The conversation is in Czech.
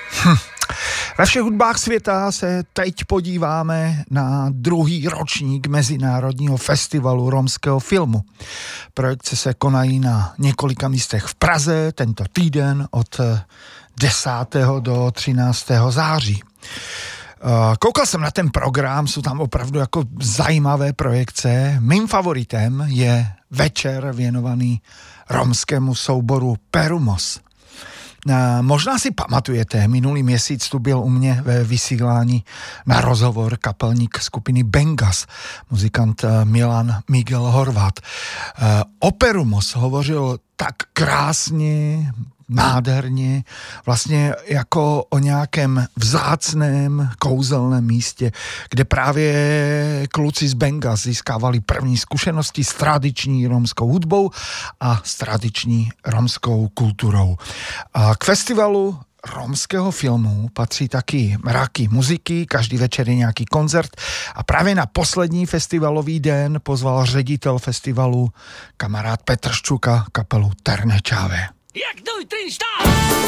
Ve všech hudbách světa se teď podíváme na druhý ročník Mezinárodního festivalu romského filmu. Projekce se konají na několika místech v Praze tento týden od 10. do 13. září. Koukal jsem na ten program, jsou tam opravdu jako zajímavé projekce. Mým favoritem je večer věnovaný romskému souboru Perumos. Možná si pamatujete, minulý měsíc tu byl u mě ve vysílání na rozhovor kapelník skupiny Bengas, muzikant Milan Miguel Horvat. O Perumos hovořil tak krásně, nádherně, vlastně jako o nějakém vzácném, kouzelném místě, kde právě kluci z Bengas získávali první zkušenosti s tradiční romskou hudbou a s tradiční romskou kulturou. A k festivalu romského filmu patří taky mraky muziky, každý večer je nějaký koncert a právě na poslední festivalový den pozval ředitel festivalu kamarád Petr Ščuka kapelu Ternečáve. 1, 2, 3, start!